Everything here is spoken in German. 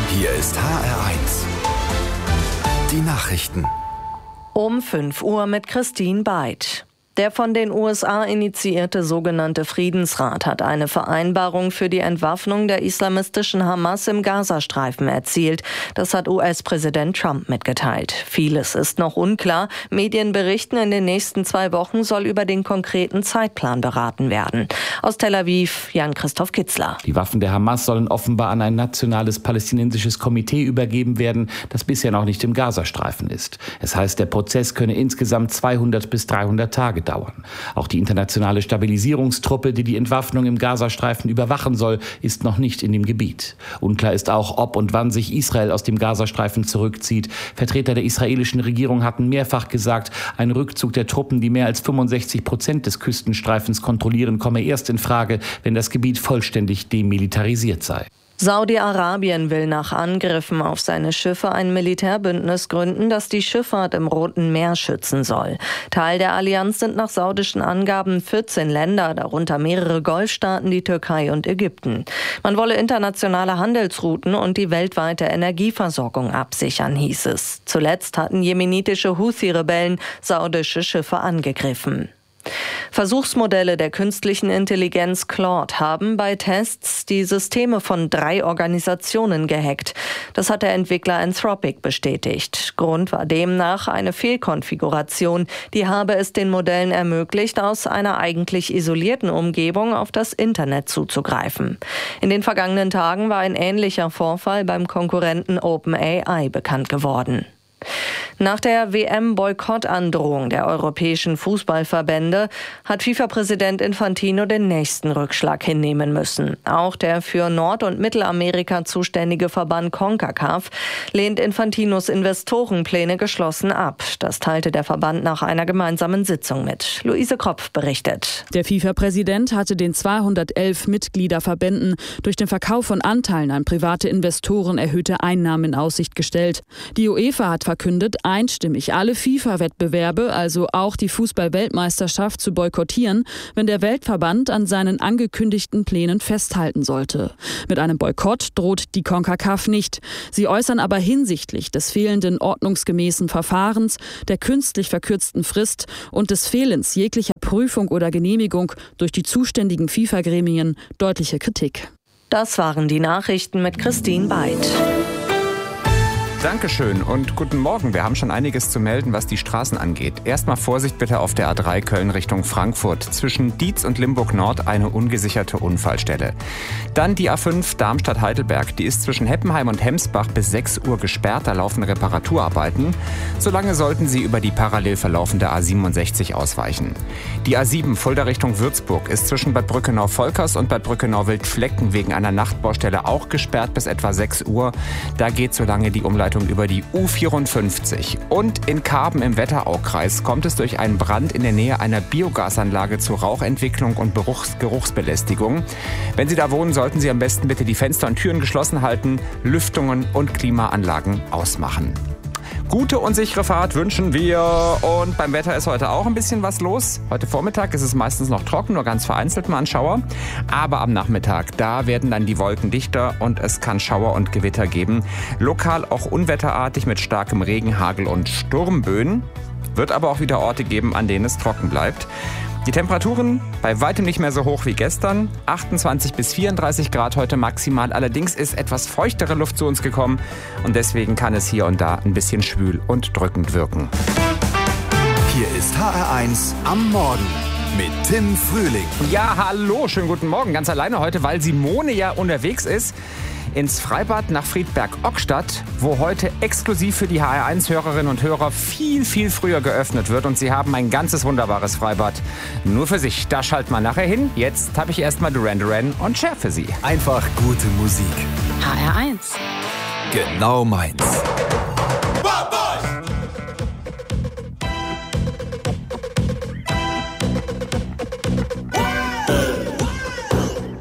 Hier ist HR1. Die Nachrichten. Um 5 Uhr mit Christine Beid. Der von den USA initiierte sogenannte Friedensrat hat eine Vereinbarung für die Entwaffnung der islamistischen Hamas im Gazastreifen erzielt. Das hat US-Präsident Trump mitgeteilt. Vieles ist noch unklar. Medien berichten, in den nächsten 2 Wochen soll über den konkreten Zeitplan beraten werden. Aus Tel Aviv, Jan-Christoph Kitzler. Die Waffen der Hamas sollen offenbar an ein nationales palästinensisches Komitee übergeben werden, das bisher noch nicht im Gazastreifen ist. Es heißt, der Prozess könne insgesamt 200 bis 300 Tage dauern. Auch die internationale Stabilisierungstruppe, die die Entwaffnung im Gazastreifen überwachen soll, ist noch nicht in dem Gebiet. Unklar ist auch, ob und wann sich Israel aus dem Gazastreifen zurückzieht. Vertreter der israelischen Regierung hatten mehrfach gesagt, ein Rückzug der Truppen, die mehr als 65% des Küstenstreifens kontrollieren, komme erst in Frage, wenn das Gebiet vollständig demilitarisiert sei. Saudi-Arabien will nach Angriffen auf seine Schiffe ein Militärbündnis gründen, das die Schifffahrt im Roten Meer schützen soll. Teil der Allianz sind nach saudischen Angaben 14 Länder, darunter mehrere Golfstaaten, die Türkei und Ägypten. Man wolle internationale Handelsrouten und die weltweite Energieversorgung absichern, hieß es. Zuletzt hatten jemenitische Houthi-Rebellen saudische Schiffe angegriffen. Versuchsmodelle der künstlichen Intelligenz Claude haben bei Tests die Systeme von 3 Organisationen gehackt. Das hat der Entwickler Anthropic bestätigt. Grund war demnach eine Fehlkonfiguration. Die habe es den Modellen ermöglicht, aus einer eigentlich isolierten Umgebung auf das Internet zuzugreifen. In den vergangenen Tagen war ein ähnlicher Vorfall beim Konkurrenten OpenAI bekannt geworden. Nach der WM-Boykottandrohung der europäischen Fußballverbände hat FIFA-Präsident Infantino den nächsten Rückschlag hinnehmen müssen. Auch der für Nord- und Mittelamerika zuständige Verband CONCACAF lehnt Infantinos Investorenpläne geschlossen ab. Das teilte der Verband nach einer gemeinsamen Sitzung mit. Luise Kropf berichtet. Der FIFA-Präsident hatte den 211 Mitgliederverbänden durch den Verkauf von Anteilen an private Investoren erhöhte Einnahmen in Aussicht gestellt. Die UEFA hat verkündet, einstimmig alle FIFA-Wettbewerbe, also auch die Fußball-Weltmeisterschaft, zu boykottieren, wenn der Weltverband an seinen angekündigten Plänen festhalten sollte. Mit einem Boykott droht die CONCACAF nicht. Sie äußern aber hinsichtlich des fehlenden ordnungsgemäßen Verfahrens, der künstlich verkürzten Frist und des Fehlens jeglicher Prüfung oder Genehmigung durch die zuständigen FIFA-Gremien deutliche Kritik. Das waren die Nachrichten mit Christine Beid. Dankeschön und guten Morgen. Wir haben schon einiges zu melden, was die Straßen angeht. Erstmal Vorsicht bitte auf der A3 Köln Richtung Frankfurt. Zwischen Dietz und Limburg Nord eine ungesicherte Unfallstelle. Dann die A5 Darmstadt-Heidelberg. Die ist zwischen Heppenheim und Hemsbach bis 6 Uhr gesperrt. Da laufen Reparaturarbeiten. Solange sollten Sie über die parallel verlaufende A67 ausweichen. Die A7 Fulda Richtung Würzburg ist zwischen Bad Brückenau-Volkers und Bad Brückenau-Wildflecken wegen einer Nachtbaustelle auch gesperrt bis etwa 6 Uhr. Da geht solange die Umleitung über die U54. Und in Karben im Wetteraukreis kommt es durch einen Brand in der Nähe einer Biogasanlage zu Rauchentwicklung und Geruchsbelästigung. Wenn Sie da wohnen, sollten Sie am besten bitte die Fenster und Türen geschlossen halten, Lüftungen und Klimaanlagen ausmachen. Gute und sichere Fahrt wünschen wir. Und beim Wetter ist heute auch ein bisschen was los. Heute Vormittag ist es meistens noch trocken, nur ganz vereinzelt mal ein Schauer. Aber am Nachmittag, da werden dann die Wolken dichter und es kann Schauer und Gewitter geben. Lokal auch unwetterartig mit starkem Regen, Hagel und Sturmböen. Wird aber auch wieder Orte geben, an denen es trocken bleibt. Die Temperaturen bei weitem nicht mehr so hoch wie gestern. 28 bis 34 Grad heute maximal. Allerdings ist etwas feuchtere Luft zu uns gekommen. Und deswegen kann es hier und da ein bisschen schwül und drückend wirken. Hier ist HR1 am Morgen mit Tim Frühling. Ja, hallo, schönen guten Morgen. Ganz alleine heute, weil Simone ja unterwegs ist ins Freibad nach Friedberg-Ockstadt, wo heute exklusiv für die HR1-Hörerinnen und Hörer viel, viel früher geöffnet wird. Und sie haben ein ganzes wunderbares Freibad nur für sich. Da schalten wir nachher hin. Jetzt habe ich erstmal Duran Duran und Cher für Sie. Einfach gute Musik. HR1. Genau meins.